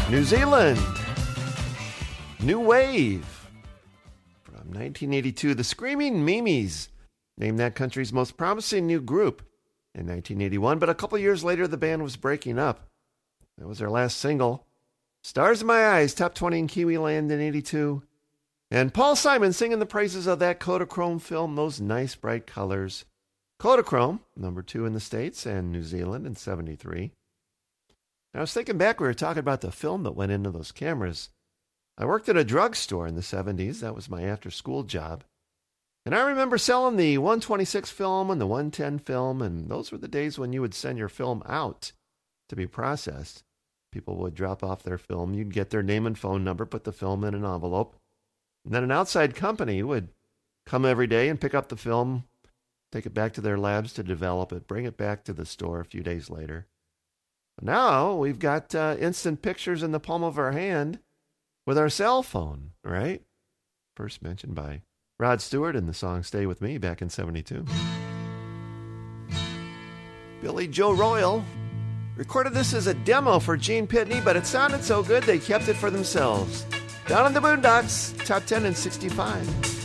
New Zealand, New Wave. From 1982, the Screaming Mimes named that country's most promising new group in 1981, but a couple years later, the band was breaking up. That was their last single. Stars in My Eyes, top 20 in Kiwiland in 82. And Paul Simon singing the praises of that Kodachrome film, those nice bright colors. Kodachrome, number 2 in the States and New Zealand in 73. I was thinking back, we were talking about the film that went into those cameras. I worked at a drugstore in the 70s. That was my after-school job. And I remember selling the 126 film and the 110 film, and those were the days when you would send your film out to be processed. People would drop off their film. You'd get their name and phone number, put the film in an envelope. And then an outside company would come every day and pick up the film, take it back to their labs to develop it, bring it back to the store a few days later. Now we've got instant pictures in the palm of our hand with our cell phone, right? First mentioned by Rod Stewart in the song Stay With Me back in 72. Billy Joe Royal recorded this as a demo for Gene Pitney, but it sounded so good they kept it for themselves. Down in the Boondocks, top 10 in 65.